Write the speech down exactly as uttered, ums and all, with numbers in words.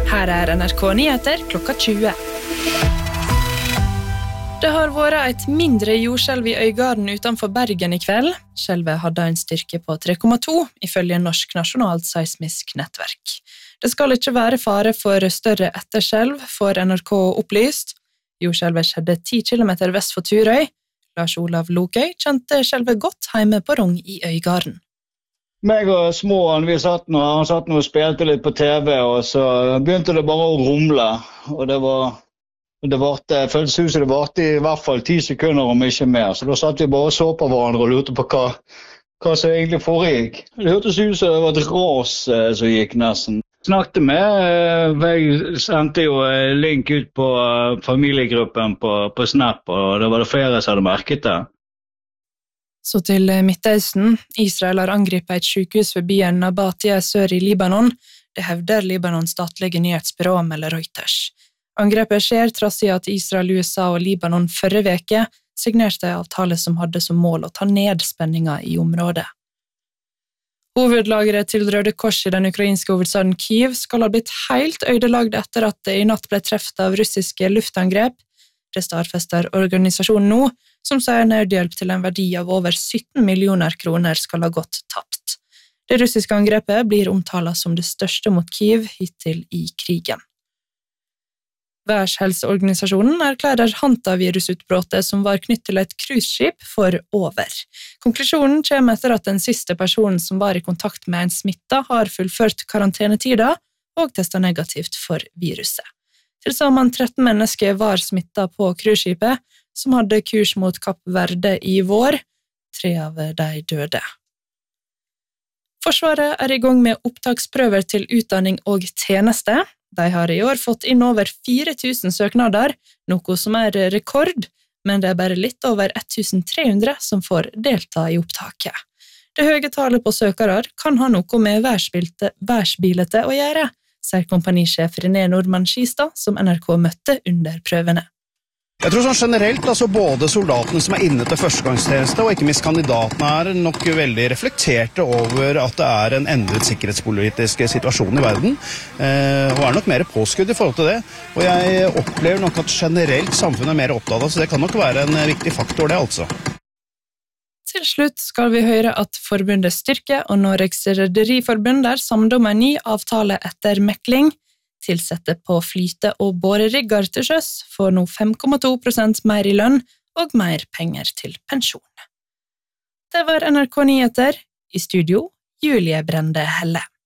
Her er N R K Nyheter klokka tjue. Det har vært et mindre jordskjelv i Øygarden utenfor Bergen i kveld. Skjelvet hadde en styrke på tre komma to, ifølge Norsk Nasjonalt Seismisk Nettverk. Det skal ikke være fare for større etterskjelv, får N R K opplyst. Jordskjelvet skjedde ti kilometer vest for Turøy. Lars Olav Lokøy kjente skjelvet godt hjemme på Rong i Øygarden. Meg og småen, vi satt nå, han satt nå og spilte litt på T V, og så begynte det bare å rumle. Og det var, det varte, føltes ut som det varte i hvert fall ti sekunder om ikke mer. Så da satt vi bare og så på hverandre og lurte på hva, hva som egentlig foregikk. Det hørtes ut som det var et ras som gikk nesten. Snakket med, jeg sendte jo link ut på familiegruppen på, på Snap, og det var det flere som hadde merket det. Så til Midtøsten. Israel har angrepet et sykehus ved byen Nabatia sør i Libanon. Det hevder Libanons statlige nyhetsbyrå, melder Reuters. Angrepet skjer trass i at Israel, U S A og Libanon forrige veke signerte en avtale som hadde som mål å ta ned spenninger i området. Hovedlageret til Røde Kors i den ukrainske hovedstaden Kyiv skal ha blitt helt ødelagt etter at det i natt ble treft av russiske luftangrep. Det stadfester organisasjonen nå, som sier nødhjelp til en verdi av over sytten millioner kroner skal ha gått tapt. Det russiske angrepet blir omtalt som det største mot Kyiv hittil i krigen. Verdenshelseorganisasjonen erklærer hantavirusutbruddet som var knyttet til et cruiseskip for over. Konklusjonen kommer etter at den siste personen som var i kontakt med en smitta har fullført karantenetida og testet negativt for viruset. Til sammen tretten mennesker var smittet på cruiseskipet, som hadde kurs mot Kapp Verde i vår. Tre av de døde. Forsvaret er i gang med opptaksprøver til utdanning og tjeneste. De har i år fått inn over fire tusen søknader, noe som er rekord, men det er bare litt over tusen tre hundre som får delta i opptaket. Det høye tallet på søkere kan ha noe med værsbildet å gjøre, sier kompanisjef René Nordmann Skistad, som N R K møtte under prøvene. Jeg tror sånn generelt, altså både soldatene som er inne til førstegangstjeneste, og ikke minst kandidatene er nok veldig reflekterte over at det er en endret sikkerhetspolitisk situasjon i verden, eh, og er nok mer påskudd i forhold til det. Og jeg opplever nok at generelt samfunnet er mer opptatt av, så det kan nok være en viktig faktor det, altså. Til slutt skal vi høre at forbundet Styrke og Norges Rederiforbund er samlet om en ny avtale etter mekling. Tilsette på flyte- og bårerigger til sjøs får nå fem komma to prosent mer i lønn og mer penger til pensjon. Det var N R K Nyheter. I studio, Julie Brende Helle.